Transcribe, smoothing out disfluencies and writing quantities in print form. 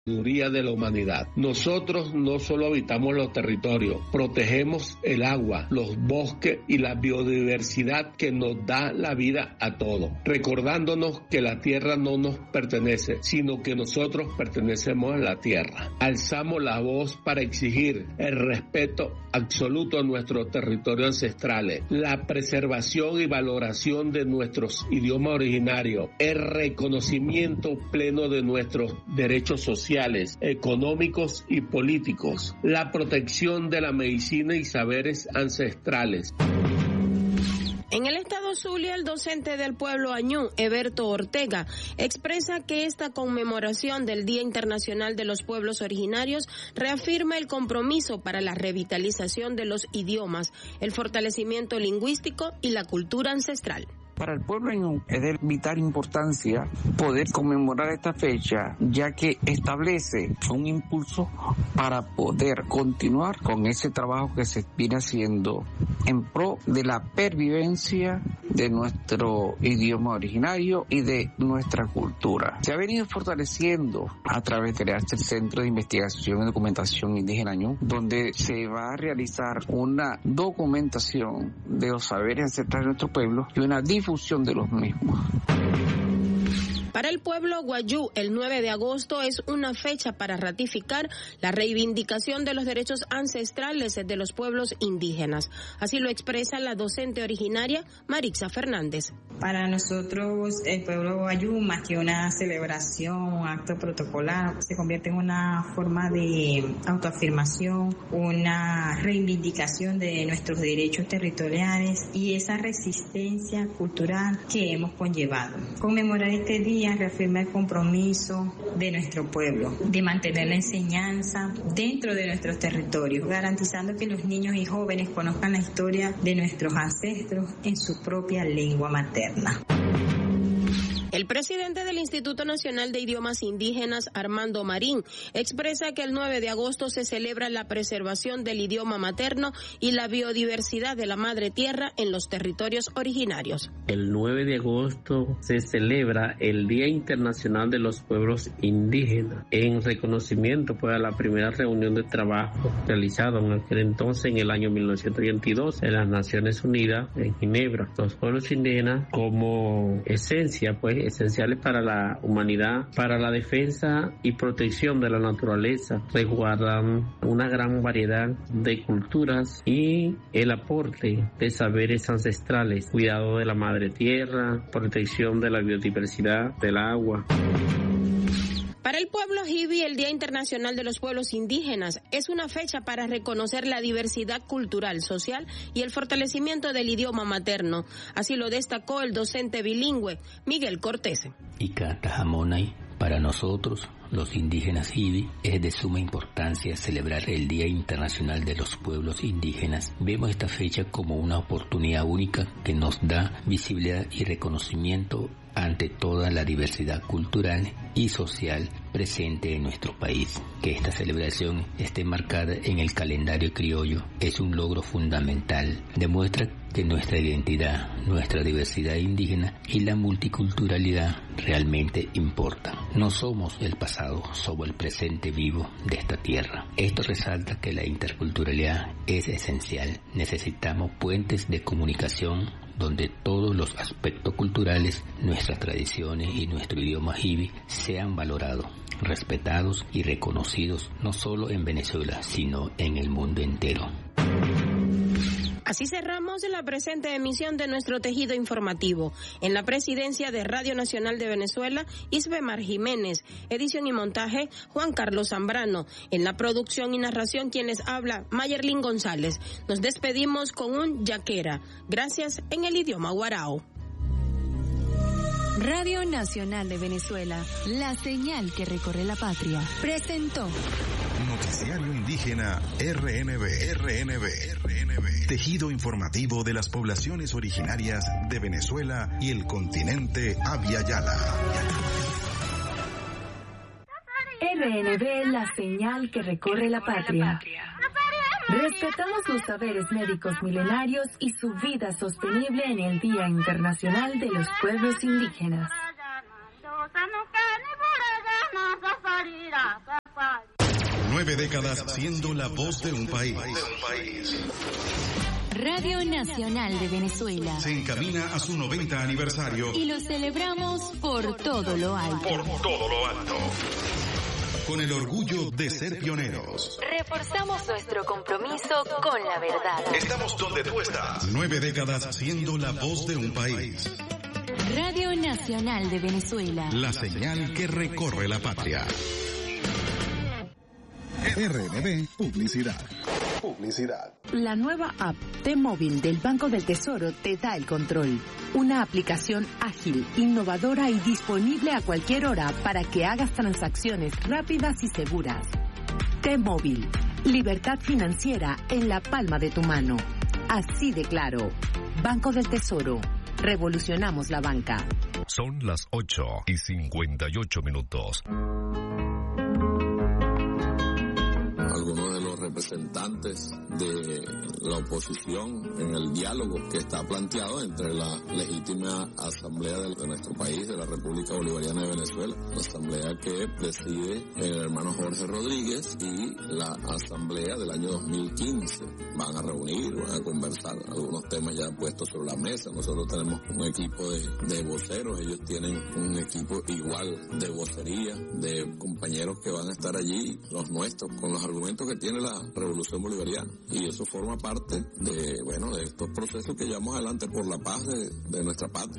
sabiduría de la humanidad. Nosotros no solo habitamos los territorios, protegemos el agua, los bosques y la biodiversidad que nos da la vida a todos, recordándonos que la tierra no nos pertenece, sino que nosotros pertenecemos a la tierra. Alzamos la voz para exigir el respeto absoluto a nuestros territorios ancestrales, la preservación y valoración de nuestros idiomas originarios, el reconocimiento pleno de nuestros derechos sociales, económicos y políticos, la protección de la medicina y saberes ancestrales. En el estado Zulia, el docente del pueblo Añú, Eberto Ortega, expresa que esta conmemoración del Día Internacional de los Pueblos Originarios reafirma el compromiso para la revitalización de los idiomas, el fortalecimiento lingüístico y la cultura ancestral. Para el pueblo añú es de vital importancia poder conmemorar esta fecha, ya que establece un impulso para poder continuar con ese trabajo que se viene haciendo en pro de la pervivencia de nuestro idioma originario y de nuestra cultura. Se ha venido fortaleciendo a través de crearse el Centro de Investigación y Documentación Indígena Añú, donde se va a realizar una documentación de los saberes ancestrales de nuestro pueblo y una difusión de los mismos. Para el pueblo guayú, el 9 de agosto es una fecha para ratificar la reivindicación de los derechos ancestrales de los pueblos indígenas. Así lo expresa la docente originaria Marixa Fernández. Para nosotros, el pueblo guayú, más que una celebración, un acto protocolar, se convierte en una forma de autoafirmación, una reivindicación de nuestros derechos territoriales y esa resistencia cultural que hemos conllevado. Conmemorar este día reafirma el compromiso de nuestro pueblo de mantener la enseñanza dentro de nuestros territorios, garantizando que los niños y jóvenes conozcan la historia de nuestros ancestros en su propia lengua materna. El presidente del Instituto Nacional de Idiomas Indígenas, Armando Marín, expresa que el 9 de agosto se celebra la preservación del idioma materno y la biodiversidad de la madre tierra en los territorios originarios. El 9 de agosto se celebra el Día Internacional de los Pueblos Indígenas en reconocimiento a la primera reunión de trabajo realizada en aquel entonces, en el año 1922, en las Naciones Unidas, en Ginebra. Los pueblos indígenas como esenciales para la humanidad, para la defensa y protección de la naturaleza, resguardan una gran variedad de culturas y el aporte de saberes ancestrales, cuidado de la madre tierra, protección de la biodiversidad del agua. Para el pueblo Jibi, el Día Internacional de los Pueblos Indígenas es una fecha para reconocer la diversidad cultural, social y el fortalecimiento del idioma materno. Así lo destacó el docente bilingüe Miguel Cortés. Para nosotros, los indígenas Jibi, es de suma importancia celebrar el Día Internacional de los Pueblos Indígenas. Vemos esta fecha como una oportunidad única que nos da visibilidad y reconocimiento ante toda la diversidad cultural y social presente en nuestro país. Que esta celebración esté marcada en el calendario criollo es un logro fundamental. Demuestra que nuestra identidad, nuestra diversidad indígena y la multiculturalidad realmente importan. No somos el pasado, somos el presente vivo de esta tierra. Esto resalta que la interculturalidad es esencial. Necesitamos puentes de comunicación donde todos los aspectos culturales, nuestras tradiciones y nuestro idioma jibi sean valorados, respetados y reconocidos no solo en Venezuela, sino en el mundo entero. Así cerramos la presente emisión de nuestro tejido informativo. En la presidencia de Radio Nacional de Venezuela, Isbemar Jiménez. Edición y montaje, Juan Carlos Zambrano. En la producción y narración, quienes habla, Mayerlin González. Nos despedimos con un yaquera. Gracias en el idioma guarao. Radio Nacional de Venezuela, la señal que recorre la patria, presentó Noticiario Indígena RNB. Tejido informativo de las poblaciones originarias de Venezuela y el continente Abya Yala. RNB, la señal que recorre la patria. Respetamos los saberes médicos milenarios y su vida sostenible en el Día Internacional de los Pueblos Indígenas. 9 décadas siendo la voz de un país. Radio Nacional de Venezuela Se encamina a su 90 aniversario y lo celebramos por todo lo alto. Con el orgullo de ser pioneros. Reforzamos nuestro compromiso con la verdad. Estamos donde tú estás. 9 décadas siendo la voz de un país. Radio Nacional de Venezuela. La señal que recorre la patria. RNB Publicidad. La nueva app T-Móvil del Banco del Tesoro te da el control. Una aplicación ágil, innovadora y disponible a cualquier hora para que hagas transacciones rápidas y seguras. T-Móvil, libertad financiera en la palma de tu mano. Así de claro. Banco del Tesoro. Revolucionamos la banca. Son las 8:58. Algunos de los representantes de la oposición en el diálogo que está planteado entre la legítima asamblea de nuestro país, de la República Bolivariana de Venezuela, la asamblea que preside el hermano Jorge Rodríguez, y la asamblea del año 2015. Van a reunir, van a conversar algunos temas ya puestos sobre la mesa. Nosotros tenemos un equipo de voceros, ellos tienen un equipo igual de vocería, de compañeros que van a estar allí, los nuestros, con los argumentos que tiene la Revolución Bolivariana. Y eso forma parte de estos procesos que llevamos adelante por la paz de nuestra patria.